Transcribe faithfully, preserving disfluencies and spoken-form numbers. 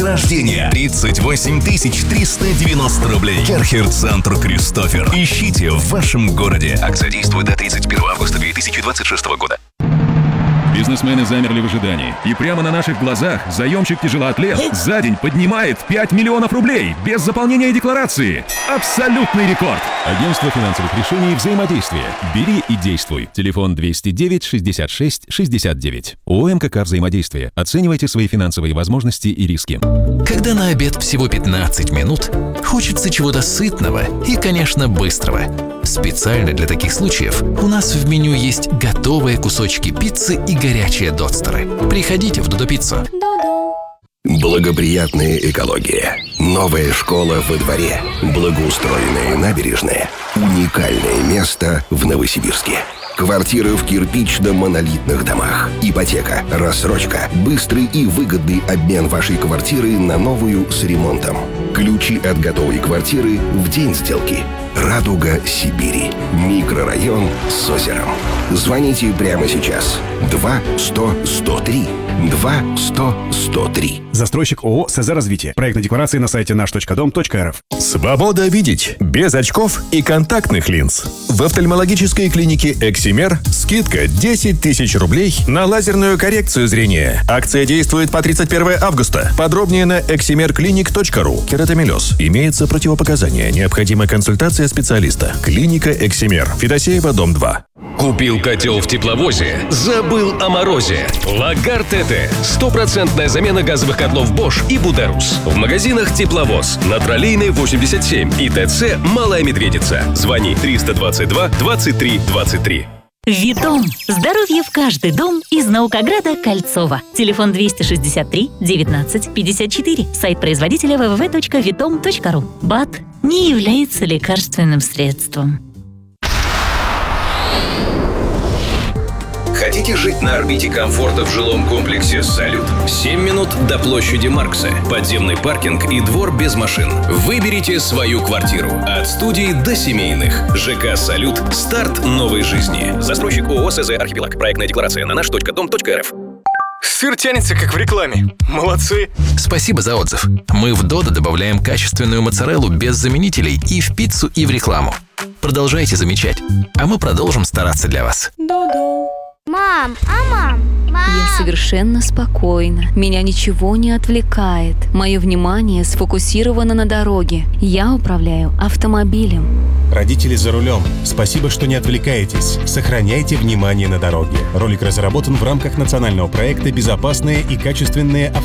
рождения. тридцать восемь тысяч триста девяносто рублей. Керхер-центр Кристофер. Ищите в вашем городе. Акция действует до тридцать первого августа две тысячи двадцать шестого года. Бизнесмены замерли в ожидании. И прямо на наших глазах заемщик-тяжелоатлет за день поднимает пять миллионов рублей без заполнения декларации. Абсолютный рекорд. Агентство финансовых решений «Взаимодействие». Бери и действуй. Телефон двести девять шестьдесят шесть шестьдесят девять. ООО «МКК Взаимодействие». Оценивайте свои финансовые возможности и риски. Когда на обед всего пятнадцать минут, хочется чего-то сытного и, конечно, быстрого. Специально для таких случаев у нас в меню есть готовые кусочки пиццы и горячие додстеры. Приходите в Додо Пиццу. Благоприятная экология. Новая школа во дворе. Благоустроенные набережные. Уникальное место в Новосибирске. Квартиры в кирпично-монолитных домах. Ипотека, рассрочка, быстрый и выгодный обмен вашей квартиры на новую с ремонтом. Ключи от готовой квартиры в день сделки. Радуга Сибири. Микрорайон с озером. Звоните прямо сейчас. два сто сто три. два сто сто три. Застройщик ООО «СЗ Развитие». Проектная декларация на сайте наш точка дом точка эр эф. Свобода видеть без очков и контактных линз. В офтальмологической клинике «Эксимер» скидка десять тысяч рублей на лазерную коррекцию зрения. Акция действует по тридцать первого августа. Подробнее на эксимер клиник точка ру. Кератомелез. Имеется противопоказания. Необходима консультация специалиста. Клиника «Эксимер». Федосеева, дом два. Купил котел в тепловозе, забыл о морозе. Лагар ТТ. Стопроцентная замена газовых котлов Bosch и Buderus. В магазинах Тепловоз. На Троллейной восемьдесят семь и ТЦ Малая Медведица. Звони триста двадцать два двадцать три двадцать три. Витом. Здоровье в каждый дом из Наукограда Кольцова. Телефон двести шестьдесят три девятнадцать пятьдесят четыре. Сайт производителя дабл ю дабл ю дабл ю точка витом точка ру. БАД не является лекарственным средством. Хотите жить на орбите комфорта в жилом комплексе «Салют»? семь минут до площади Маркса. Подземный паркинг и двор без машин. Выберите свою квартиру. От студии до семейных. ЖК «Салют». Старт новой жизни. Застройщик ООО «СЗ Архипелаг». Проектная декларация на наш точка дом точка эр эф. Сыр тянется, как в рекламе. Молодцы. Спасибо за отзыв. Мы в Додо добавляем качественную моцареллу без заменителей и в пиццу, и в рекламу. Продолжайте замечать, а мы продолжим стараться для вас. Додо. Мам, а мам? Мам. Я совершенно спокойна. Меня ничего не отвлекает. Мое внимание сфокусировано на дороге. Я управляю автомобилем. Родители за рулем. Спасибо, что не отвлекаетесь. Сохраняйте внимание на дороге. Ролик разработан в рамках национального проекта «Безопасные и качественные автомобили».